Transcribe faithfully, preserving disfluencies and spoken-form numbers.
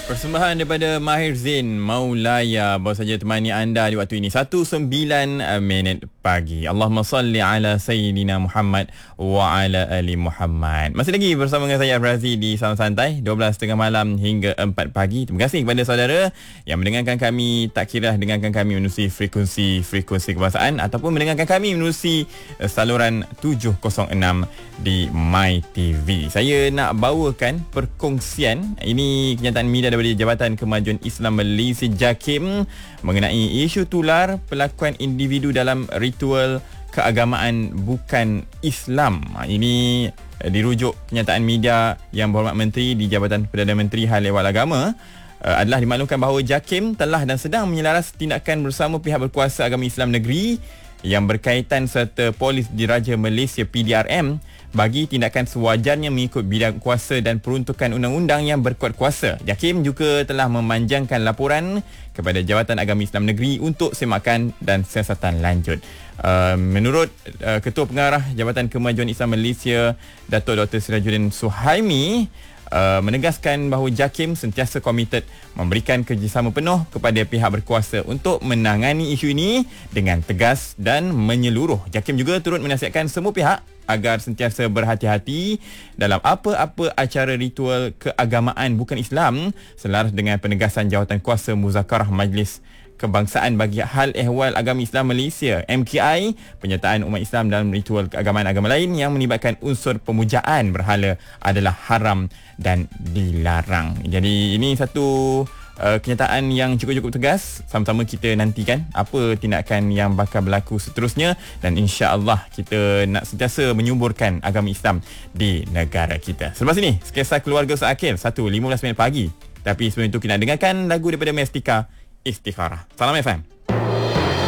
Persembahan daripada Mahir Zain Maulaya baru saja temani anda di waktu ini satu sembilan minit pagi. Allahumma salli ala Sayyidina Muhammad wa ala ali Muhammad. Masih lagi bersama dengan saya Razi di Salam Santai dua belas tiga puluh malam hingga empat pagi. Terima kasih kepada saudara yang mendengarkan kami, tak kira dengarkan kami menerusi frekuensi-frekuensi kebangsaan ataupun mendengarkan kami menerusi saluran tujuh kosong enam di My T V. Saya nak bawakan perkongsian ini kenyataan media daripada Jabatan Kemajuan Islam Malaysia JAKIM mengenai isu tular pelakuan individu dalam ritual keagamaan bukan Islam. Ini dirujuk kenyataan media Yang Berhormat Menteri di Jabatan Perdana Menteri Hal Ehwal Agama adalah dimaklumkan bahawa JAKIM telah dan sedang menyelaras tindakan bersama pihak berkuasa agama Islam negeri yang berkaitan serta Polis Diraja Malaysia P D R M bagi tindakan sewajarnya mengikut bidang kuasa dan peruntukan undang-undang yang berkuat kuasa. JAKIM juga telah memanjangkan laporan kepada Jabatan Agama Islam Negeri untuk semakan dan siasatan lanjut. Uh, menurut uh, Ketua Pengarah Jabatan Kemajuan Islam Malaysia, Datuk Doktor Sirajuddin Suhaimi, Uh, menegaskan bahawa JAKIM sentiasa komited memberikan kerjasama penuh kepada pihak berkuasa untuk menangani isu ini dengan tegas dan menyeluruh. JAKIM juga turut menasihatkan semua pihak agar sentiasa berhati-hati dalam apa-apa acara ritual keagamaan bukan Islam selaras dengan penegasan Jawatan Kuasa Muzakarah Majlis Kebangsaan bagi Hal Ehwal Agama Islam Malaysia M K I, penyertaan umat Islam dalam ritual keagamaan agama lain yang melibatkan unsur pemujaan berhala adalah haram dan dilarang. Jadi ini satu uh, kenyataan yang cukup-cukup tegas. Sama-sama kita nantikan apa tindakan yang bakal berlaku seterusnya dan insya-Allah kita nak sentiasa menyuburkan agama Islam di negara kita. Selepas ini, Skesah Keluarga Seakhir satu lima belas minit pagi. Tapi sebelum itu kita nak dengarkan lagu daripada Mestika, Istikharah. Salam F M.